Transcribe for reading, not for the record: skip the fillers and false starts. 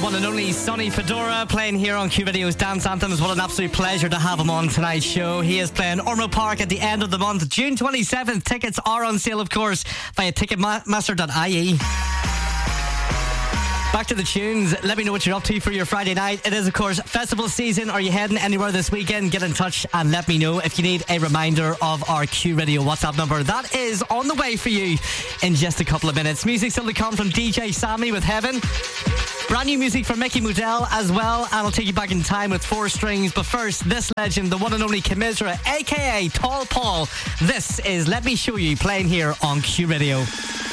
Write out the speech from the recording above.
one and only Sonny Fedora playing here on Q Radio's Dance Anthems. What an absolute pleasure to have him on tonight's show. He is playing Ormeau Park at the end of the month, June 27th. Tickets are on sale, of course, via ticketmaster.ie. Back to the tunes. Let me know what you're up to for your Friday night. It is, of course, festival season. Are you heading anywhere this weekend? Get in touch and let me know. If you need a reminder of our Q Radio WhatsApp number, that is on the way for you in just a couple of minutes. Music still to come from DJ Sammy with Heaven. Brand new music from Mickey Moudell as well. And I'll take you back in time with 4 strings. But first, this legend, the one and only Commisera, a.k.a. Tall Paul. This is Let Me Show You, playing here on Q Radio.